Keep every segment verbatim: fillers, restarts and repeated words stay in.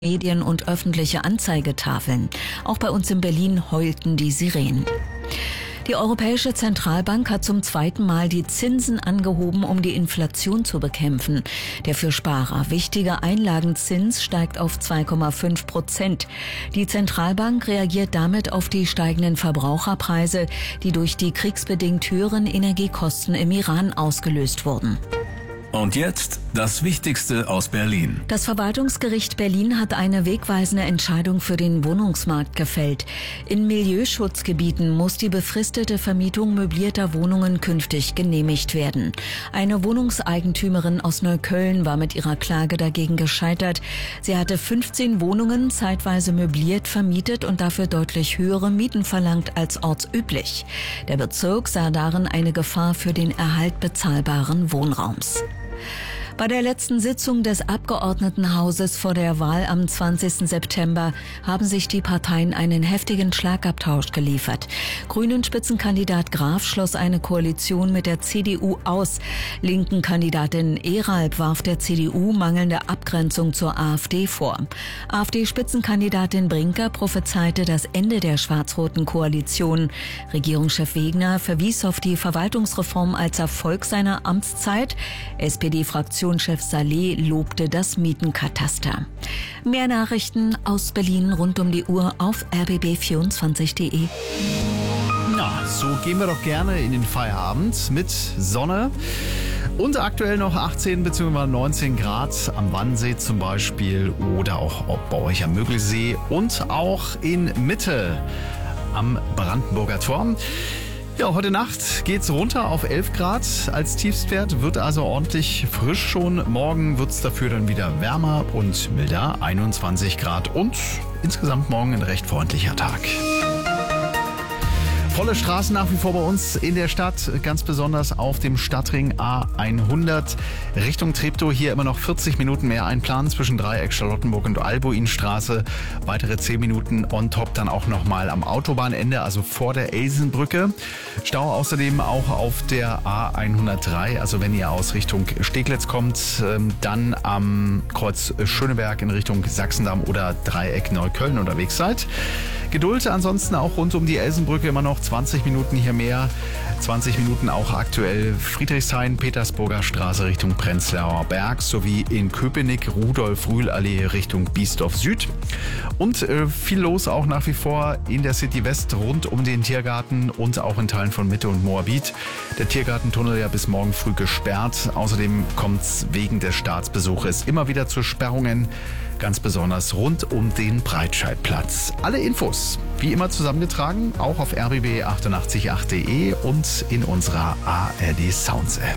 Medien und öffentliche Anzeigetafeln. Auch bei uns in Berlin heulten die Sirenen. Die Europäische Zentralbank hat zum zweiten Mal die Zinsen angehoben, um die Inflation zu bekämpfen. Der für Sparer wichtige Einlagenzins steigt auf zwei Komma fünf Prozent. Die Zentralbank reagiert damit auf die steigenden Verbraucherpreise, die durch die kriegsbedingt höheren Energiekosten im Iran ausgelöst wurden. Und jetzt das Wichtigste aus Berlin. Das Verwaltungsgericht Berlin hat eine wegweisende Entscheidung für den Wohnungsmarkt gefällt. In Milieuschutzgebieten muss die befristete Vermietung möblierter Wohnungen künftig genehmigt werden. Eine Wohnungseigentümerin aus Neukölln war mit ihrer Klage dagegen gescheitert. Sie hatte fünfzehn Wohnungen zeitweise möbliert vermietet und dafür deutlich höhere Mieten verlangt als ortsüblich. Der Bezirk sah darin eine Gefahr für den Erhalt bezahlbaren Wohnraums. Bei der letzten Sitzung des Abgeordnetenhauses vor der Wahl am zwanzigsten September haben sich die Parteien einen heftigen Schlagabtausch geliefert. Grünen-Spitzenkandidat Graf schloss eine Koalition mit der C D U aus. Linken Kandidatin Eralb warf der C D U mangelnde Abgrenzung zur AfD vor. AfD-Spitzenkandidatin Brinker prophezeite das Ende der schwarz-roten Koalition. Regierungschef Wegner verwies auf die Verwaltungsreform als Erfolg seiner Amtszeit. S P D-Fraktionschef Saleh lobte das Mietenkataster. Mehr Nachrichten aus Berlin rund um die Uhr auf r b b vierundzwanzig punkt de. Na, so gehen wir doch gerne in den Feierabend mit Sonne. Und aktuell noch achtzehn bzw. neunzehn Grad am Wannsee zum Beispiel oder auch bei euch am Müggelsee und auch in Mitte am Brandenburger Tor. Ja, heute Nacht geht's runter auf elf Grad als Tiefstwert, wird also ordentlich frisch schon. Morgen wird's dafür dann wieder wärmer und milder, einundzwanzig Grad und insgesamt morgen ein recht freundlicher Tag. Volle Straßen nach wie vor bei uns in der Stadt, ganz besonders auf dem Stadtring A hundert Richtung Treptow. Hier immer noch vierzig Minuten mehr einplanen zwischen Dreieck, Charlottenburg und Albuinstraße. Weitere zehn Minuten on top dann auch nochmal am Autobahnende, also vor der Elsenbrücke. Stau außerdem auch auf der A hundertdrei, also wenn ihr aus Richtung Steglitz kommt, dann am Kreuz Schöneberg in Richtung Sachsendamm oder Dreieck Neukölln unterwegs seid. Geduld ansonsten auch rund um die Elsenbrücke immer noch zwanzig Minuten hier mehr. zwanzig Minuten auch aktuell Friedrichshain, Petersburger Straße Richtung Prenzlauer Berg sowie in Köpenick, Rudolf-Rühl-Allee Richtung Biesdorf Süd. Und äh, viel los auch nach wie vor in der City West rund um den Tiergarten und auch in Teilen von Mitte und Moabit. Der Tiergartentunnel ja bis morgen früh gesperrt. Außerdem kommt es wegen des Staatsbesuches immer wieder zu Sperrungen. Ganz besonders rund um den Breitscheidplatz. Alle Infos, wie immer zusammengetragen, auch auf r b b achtundachtzig punkt acht punkt de und in unserer A R D Sounds App.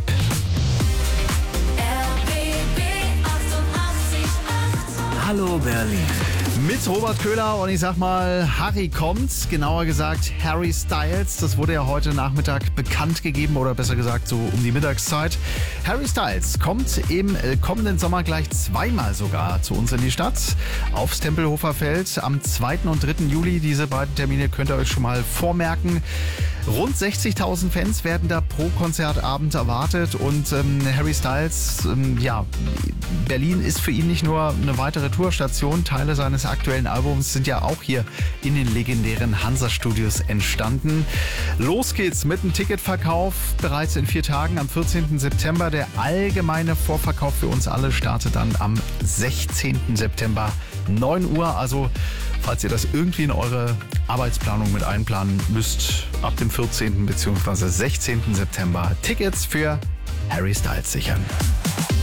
Hallo Berlin. Mit Robert Köhler und ich sag mal, Harry kommt, genauer gesagt Harry Styles. Das wurde ja heute Nachmittag bekannt gegeben oder besser gesagt so um die Mittagszeit. Harry Styles kommt im kommenden Sommer gleich zweimal sogar zu uns in die Stadt. Aufs Tempelhofer Feld am zweiten und dritten Juli. Diese beiden Termine könnt ihr euch schon mal vormerken. Rund sechzigtausend Fans werden da pro Konzertabend erwartet und ähm, Harry Styles, ähm, ja, Berlin ist für ihn nicht nur eine weitere Tourstation. Teile seines aktuellen Albums sind ja auch hier in den legendären Hansa-Studios entstanden. Los geht's mit dem Ticketverkauf bereits in vier Tagen am vierzehnten September. Der allgemeine Vorverkauf für uns alle startet dann am sechzehnten September neun Uhr. Also falls ihr das irgendwie in eure Arbeitsplanung mit einplanen müsst, ab dem vierzehnten bzw. sechzehnten September Tickets für Harry Styles sichern.